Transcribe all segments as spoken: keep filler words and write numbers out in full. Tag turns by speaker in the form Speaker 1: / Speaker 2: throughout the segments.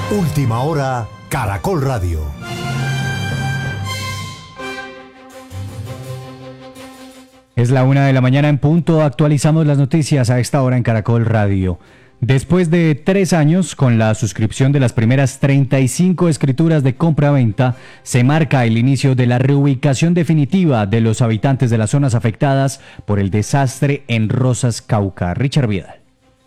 Speaker 1: Última hora, Caracol Radio.
Speaker 2: Es la una de la mañana en punto. Actualizamos las noticias a esta hora en Caracol Radio. Después de tres años, con la suscripción de las primeras treinta y cinco escrituras de compra-venta, se marca el inicio de la reubicación definitiva de los habitantes de las zonas afectadas por el desastre en Rosas, Cauca. Richard Vidal.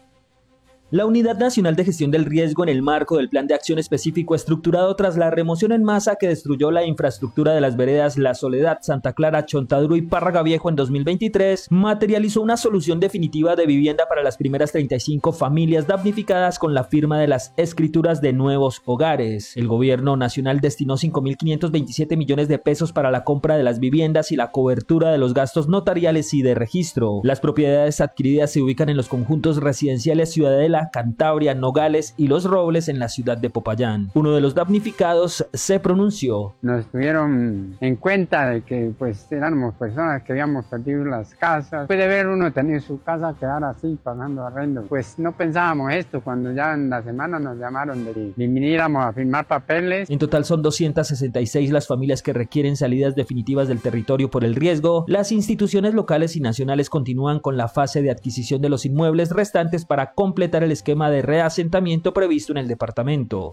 Speaker 3: La Unidad Nacional de Gestión del Riesgo, en el marco del Plan de Acción Específico estructurado tras la remoción en masa que destruyó la infraestructura de las veredas La Soledad, Santa Clara, Chontaduro y Párraga Viejo en dos mil veintitrés, materializó una solución definitiva de vivienda para las primeras treinta y cinco familias damnificadas con la firma de las escrituras de nuevos hogares. El Gobierno Nacional destinó cinco mil quinientos veintisiete millones de pesos para la compra de las viviendas y la cobertura de los gastos notariales y de registro. Las propiedades adquiridas se ubican en los conjuntos residenciales Ciudadela, Cantabria, Nogales y Los Robles en la ciudad de Popayán. Uno de los damnificados se pronunció.
Speaker 4: Nos tuvieron en cuenta de que pues éramos personas que habíamos perdido las casas. Puede ver uno tener su casa quedar así pagando arrendo. Pues no pensábamos esto cuando ya en la semana nos llamaron de que viniéramos a firmar papeles.
Speaker 3: En total son doscientas sesenta y seis las familias que requieren salidas definitivas del territorio por el riesgo. Las instituciones locales y nacionales continúan con la fase de adquisición de los inmuebles restantes para completar el esquema de reasentamiento previsto en el departamento.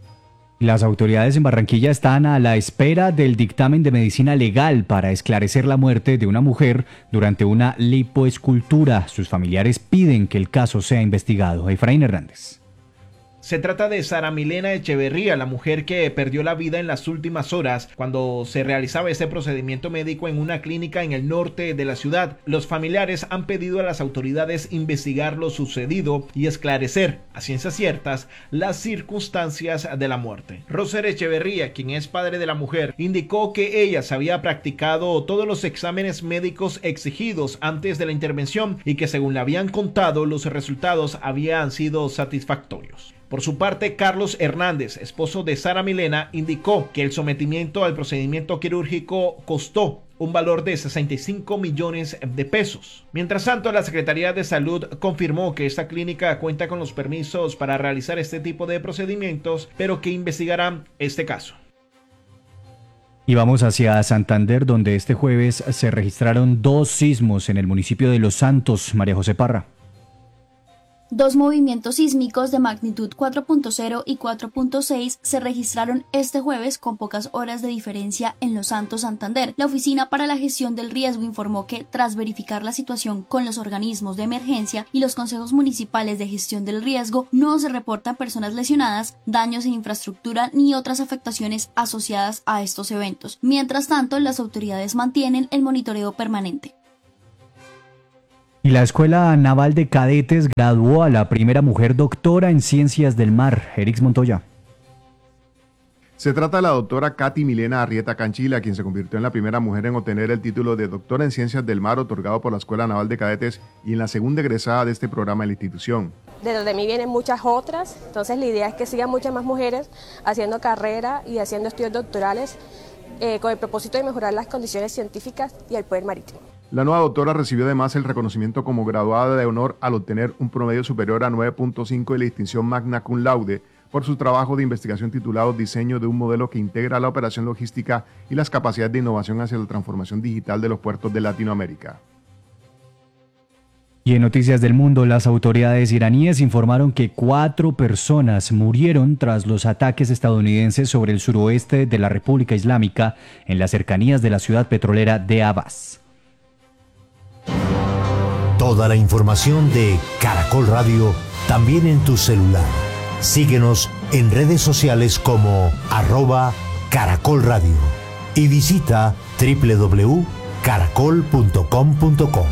Speaker 2: Las autoridades en Barranquilla están a la espera del dictamen de medicina legal para esclarecer la muerte de una mujer durante una lipoescultura. Sus familiares piden que el caso sea investigado. Efraín Hernández.
Speaker 5: Se trata de Sara Milena Echeverría, la mujer que perdió la vida en las últimas horas cuando se realizaba este procedimiento médico en una clínica en el norte de la ciudad. Los familiares han pedido a las autoridades investigar lo sucedido y esclarecer a ciencias ciertas las circunstancias de la muerte. Roser Echeverría, quien es padre de la mujer, indicó que ella se había practicado todos los exámenes médicos exigidos antes de la intervención y que, según le habían contado, los resultados habían sido satisfactorios. Por su parte, Carlos Hernández, esposo de Sara Milena, indicó que el sometimiento al procedimiento quirúrgico costó un valor de sesenta y cinco millones de pesos. Mientras tanto, la Secretaría de Salud confirmó que esta clínica cuenta con los permisos para realizar este tipo de procedimientos, pero que investigarán este caso.
Speaker 2: Y vamos hacia Santander, donde este jueves se registraron dos sismos en el municipio de Los Santos. María José Parra.
Speaker 6: Dos movimientos sísmicos de magnitud cuatro punto cero y cuatro punto seis se registraron este jueves con pocas horas de diferencia en Los Santos, Santander. La Oficina para la Gestión del Riesgo informó que, tras verificar la situación con los organismos de emergencia y los consejos municipales de gestión del riesgo, no se reportan personas lesionadas, daños en infraestructura ni otras afectaciones asociadas a estos eventos. Mientras tanto, las autoridades mantienen el monitoreo permanente.
Speaker 2: Y la Escuela Naval de Cadetes graduó a la primera mujer doctora en Ciencias del Mar. Erix Montoya.
Speaker 7: Se trata de la doctora Katy Milena Arrieta Canchila, quien se convirtió en la primera mujer en obtener el título de doctora en Ciencias del Mar otorgado por la Escuela Naval de Cadetes y en la segunda egresada de este programa en la institución.
Speaker 8: Detrás de mí vienen muchas otras, entonces la idea es que sigan muchas más mujeres haciendo carrera y haciendo estudios doctorales eh, con el propósito de mejorar las condiciones científicas y el poder marítimo.
Speaker 7: La nueva doctora recibió además el reconocimiento como graduada de honor al obtener un promedio superior a nueve punto cinco y la distinción magna cum laude por su trabajo de investigación titulado Diseño de un modelo que integra la operación logística y las capacidades de innovación hacia la transformación digital de los puertos de Latinoamérica.
Speaker 2: Y en noticias del mundo, las autoridades iraníes informaron que cuatro personas murieron tras los ataques estadounidenses sobre el suroeste de la República Islámica en las cercanías de la ciudad petrolera de Abás.
Speaker 1: Toda la información de Caracol Radio también en tu celular. Síguenos en redes sociales como arroba Caracol Radio y visita doble u doble u doble u punto caracol punto com punto co.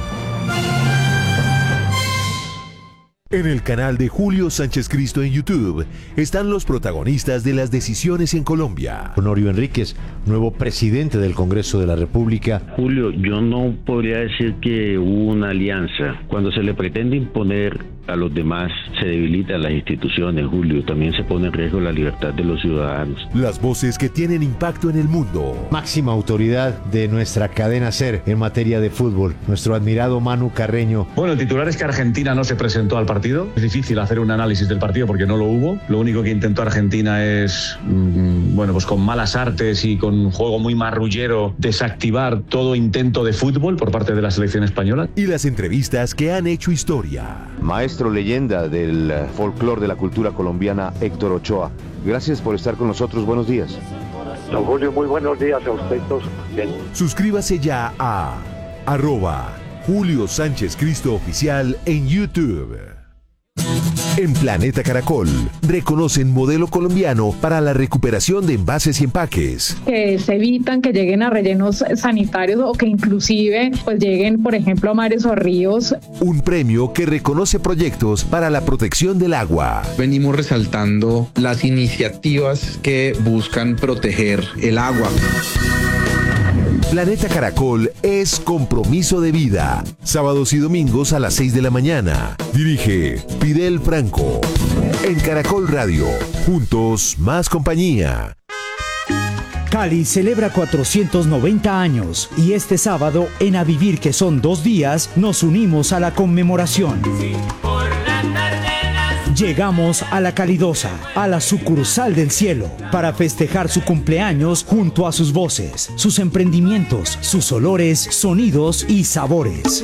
Speaker 9: En el canal de Julio Sánchez Cristo en YouTube están los protagonistas de las decisiones en Colombia.
Speaker 10: Honorio Enríquez, nuevo presidente del Congreso de la República.
Speaker 11: Julio, yo no podría decir que hubo una alianza. Cuando se le pretende imponer a los demás, se debilitan las instituciones, Julio. También se pone en riesgo la libertad de los ciudadanos.
Speaker 9: Las voces que tienen impacto en el mundo.
Speaker 10: Máxima autoridad de nuestra cadena SER en materia de fútbol, nuestro admirado Manu Carreño.
Speaker 12: Bueno, el titular es que Argentina no se presentó al partido partido. Es difícil hacer un análisis del partido porque no lo hubo. Lo único que intentó Argentina es, mmm, bueno, pues con malas artes y con un juego muy marrullero, desactivar todo intento de fútbol por parte de la selección española.
Speaker 9: Y las entrevistas que han hecho historia.
Speaker 13: Maestro leyenda del folclore de la cultura colombiana, Héctor Ochoa. Gracias por estar con nosotros. Buenos días.
Speaker 14: Don Julio, muy buenos días a usted todos. Bien.
Speaker 9: Suscríbase ya a arroba Julio Sánchez Cristo Oficial en YouTube. En Planeta Caracol, reconocen modelo colombiano para la recuperación de envases y empaques.
Speaker 15: Que se evitan que lleguen a rellenos sanitarios o que inclusive pues lleguen, por ejemplo, a mares o ríos.
Speaker 9: Un premio que reconoce proyectos para la protección del agua.
Speaker 16: Venimos resaltando las iniciativas que buscan proteger el agua.
Speaker 9: Planeta Caracol es compromiso de vida. Sábados y domingos a las seis de la mañana. Dirige Fidel Franco. En Caracol Radio. Juntos, más compañía.
Speaker 17: Cali celebra cuatrocientos noventa años y este sábado, en A Vivir, que son dos días, nos unimos a la conmemoración. Sí, por la tarde. Llegamos a La Calidosa, a la sucursal del cielo, para festejar su cumpleaños junto a sus voces, sus emprendimientos, sus olores, sonidos y sabores.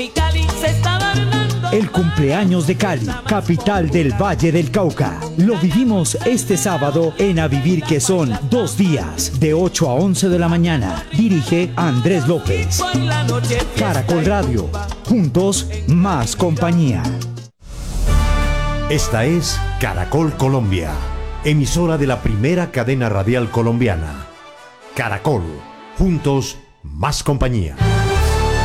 Speaker 17: El cumpleaños de Cali, capital del Valle del Cauca. Lo vivimos este sábado en A Vivir, que son dos días, de ocho a once de la mañana. Dirige Andrés López. Caracol Radio. Juntos, más compañía.
Speaker 1: Esta es Caracol Colombia, emisora de la primera cadena radial colombiana. Caracol, juntos, más compañía.